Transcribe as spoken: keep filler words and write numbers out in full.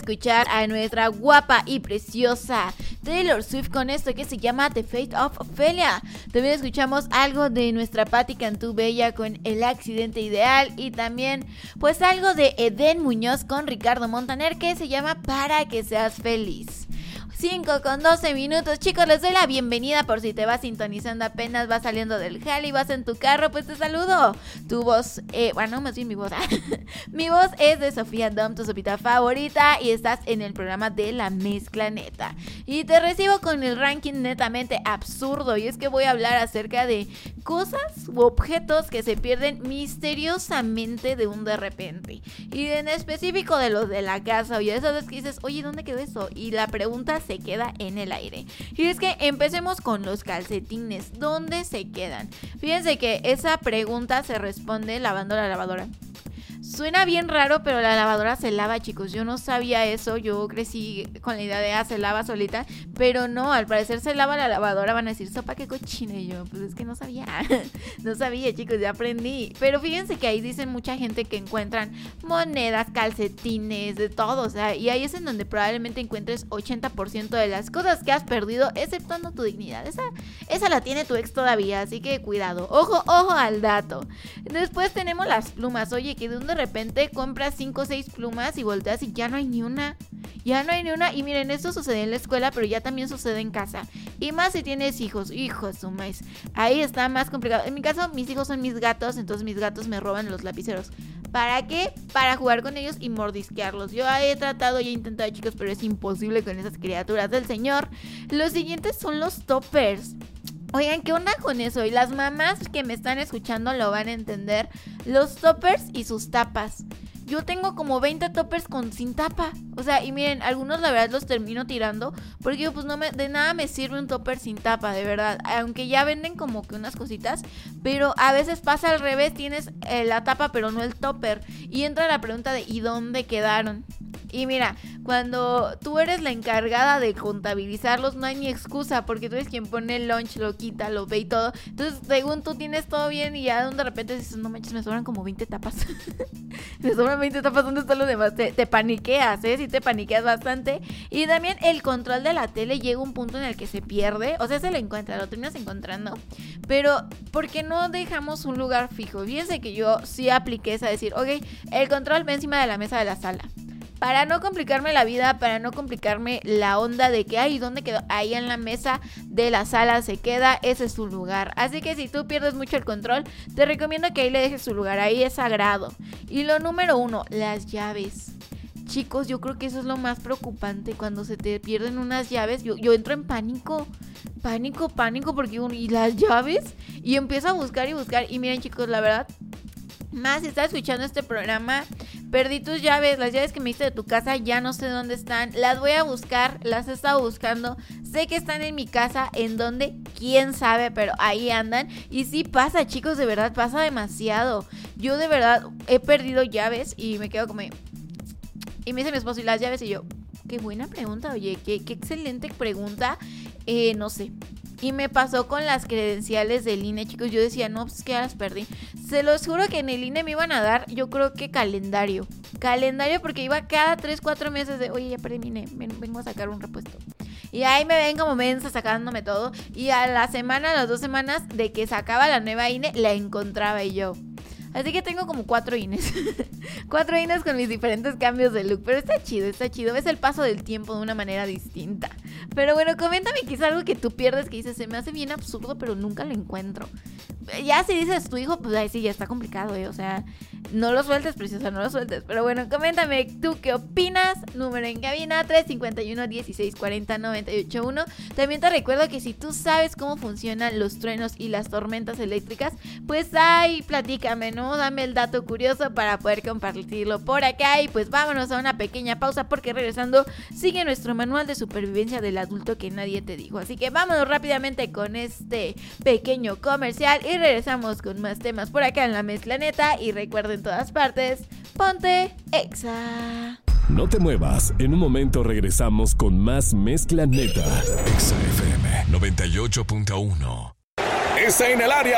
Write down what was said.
escuchar a nuestra guapa y preciosa Taylor Swift con esto que se llama The Fate of Ophelia. También escuchamos algo de nuestra Patti Cantú Bella con El Accidente Ideal. Y también pues algo de Edén Muñoz con Ricardo Montaner que se llama Para que seas feliz. cinco con doce minutos, chicos, les doy la bienvenida por si te vas sintonizando apenas, vas saliendo del jale y vas en tu carro, pues te saludo. Tu voz, eh, bueno, más bien mi voz, mi voz es de Sofía Dom, tu sopita favorita, y estás en el programa de La Mezcla Neta. Y te recibo con el ranking netamente absurdo, y es que voy a hablar acerca de cosas u objetos que se pierden misteriosamente de un de repente. Y en específico de los de la casa, oye, esas veces que dices, oye, ¿dónde quedó eso? Y la pregunta se queda en el aire. Y es que empecemos con los calcetines. ¿Dónde se quedan? Fíjense que esa pregunta se responde lavando la lavadora. Suena bien raro, pero la lavadora se lava, chicos. Yo no sabía eso. Yo crecí con la idea de, ah, se lava solita. Pero no, al parecer se lava la lavadora. Van a decir, sopa, qué cochina. Y yo, pues es que no sabía. No sabía, chicos, ya aprendí. Pero fíjense que ahí dicen mucha gente que encuentran monedas, calcetines, de todo. O sea, y ahí es en donde probablemente encuentres ochenta por ciento de las cosas que has perdido, exceptuando tu dignidad. Esa, esa la tiene tu ex todavía, así que cuidado. Ojo, ojo al dato. Después tenemos las plumas. Oye, que de un de repente compras cinco o seis plumas y volteas y ya no hay ni una. Ya no hay ni una. Y miren, esto sucede en la escuela, pero ya también sucede en casa. Y más si tienes hijos. Hijos, su maíz. Ahí está más complicado. En mi caso, mis hijos son mis gatos, entonces mis gatos me roban los lapiceros. ¿Para qué? Para jugar con ellos y mordisquearlos. Yo he tratado y he intentado, chicos, pero es imposible con esas criaturas del señor. Los siguientes son los toppers. Oigan, ¿qué onda con eso? Y las mamás que me están escuchando lo van a entender. Los toppers y sus tapas. Yo tengo como veinte toppers con sin tapa. O sea, y miren, algunos la verdad los termino tirando. Porque yo, pues no me, de nada me sirve un topper sin tapa, de verdad. Aunque ya venden como que unas cositas. Pero a veces pasa al revés, tienes eh, la tapa pero no el topper. Y entra la pregunta de ¿y dónde quedaron? Y mira, cuando tú eres la encargada de contabilizarlos, no hay ni excusa, porque tú eres quien pone el lunch, lo quita, lo ve y todo. Entonces, según tú tienes todo bien y ya de repente dices, no manches, me sobran como veinte tapas. Me sobran veinte tapas, ¿dónde están los demás? Te, te paniqueas, ¿eh? Sí te paniqueas bastante. Y también el control de la tele llega a un punto en el que se pierde. O sea, se lo encuentra, lo terminas encontrando. Pero, ¿por qué no dejamos un lugar fijo? Fíjense que yo sí apliqué esa, decir, ok, el control va encima de la mesa de la sala. Para no complicarme la vida, para no complicarme la onda de que, ay, ¿dónde quedó? Ahí en la mesa de la sala se queda, ese es su lugar. Así que si tú pierdes mucho el control, te recomiendo que ahí le dejes su lugar, ahí es sagrado. Y lo número uno, las llaves. Chicos, yo creo que eso es lo más preocupante, cuando se te pierden unas llaves. Yo, yo entro en pánico, pánico, pánico, porque uno, ¿y las llaves? Y empiezo a buscar y buscar. Y miren, chicos, la verdad, más si estás escuchando este programa, perdí tus llaves, las llaves que me diste de tu casa, ya no sé dónde están, las voy a buscar, las he estado buscando, sé que están en mi casa, en donde, quién sabe, pero ahí andan. Y sí pasa, chicos, de verdad, pasa demasiado. Yo de verdad he perdido llaves y me quedo como, y me dice mi esposo, ¿y las llaves? Y yo, qué buena pregunta, oye, qué, qué excelente pregunta, eh, no sé. Y me pasó con las credenciales del I N E, chicos. Yo decía, no, pues que ya las perdí. Se los juro que en el I N E me iban a dar, yo creo que calendario. Calendario, porque iba cada tres, cuatro meses de, oye, ya perdí mi I N E, ven, vengo a sacar un repuesto. Y ahí me ven como mensa sacándome todo. Y a la semana, a las dos semanas de que sacaba la nueva I N E, la encontraba y yo. Así que tengo como cuatro I N Es. Cuatro I N Es con mis diferentes cambios de look. Pero está chido, está chido. Ves el paso del tiempo de una manera distinta. Pero bueno, coméntame que es algo que tú pierdes, que dices, se me hace bien absurdo, pero nunca lo encuentro. Ya si dices tu hijo, pues ahí sí, ya está complicado, ¿eh? O sea, no lo sueltes, preciosa, no lo sueltes. Pero bueno, coméntame tú qué opinas. Número en cabina, tres cinco uno, dieciséis cuarenta, noventa y ocho uno. También te recuerdo que si tú sabes cómo funcionan los truenos y las tormentas eléctricas, pues ahí platícame, ¿no? Dame el dato curioso para poder compartirlo por acá. Y pues vámonos a una pequeña pausa, porque regresando sigue nuestro manual de supervivencia del adulto que nadie te dijo. Así que vámonos rápidamente con este pequeño comercial y regresamos con más temas por acá en La Mezcla Neta. Y recuerden, en todas partes, ponte Exa. No te muevas, en un momento regresamos con más Mezcla Neta. Exa F M noventa y ocho punto uno. Está en el área